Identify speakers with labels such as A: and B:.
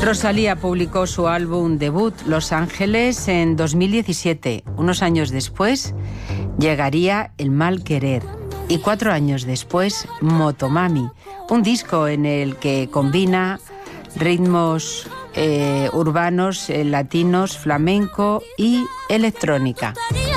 A: Rosalía publicó su álbum debut, Los Ángeles, en 2017. Unos años después llegaría El Mal Querer. Y 4 años después, Motomami, un disco en el que combina ritmos urbanos, latinos, flamenco y electrónica.